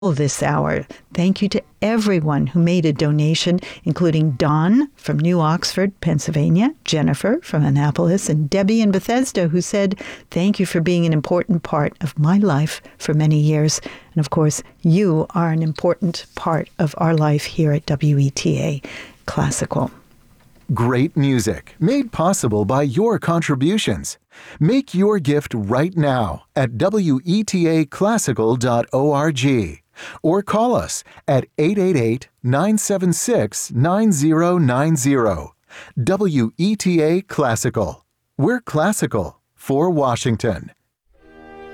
this hour. Thank you to everyone who made a donation, including Don from New Oxford, Pennsylvania, Jennifer from Annapolis, and Debbie in Bethesda, who said, thank you for being an important part of my life for many years. And of course, you are an important part of our life here at WETA Classical. Great music made possible by your contributions. Make your gift right now at wetaclassical.org or call us at 888-976-9090. WETA Classical. We're classical for Washington.